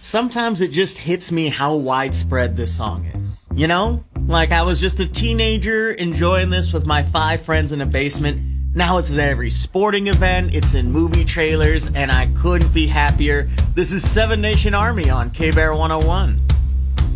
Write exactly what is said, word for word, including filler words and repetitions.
sometimes it just hits me how widespread this song is. You know? Like, I was just a teenager enjoying this with my five friends in a basement. Now it's at every sporting event, it's in movie trailers, and I couldn't be happier. This is Seven Nation Army on K-Bear one oh one.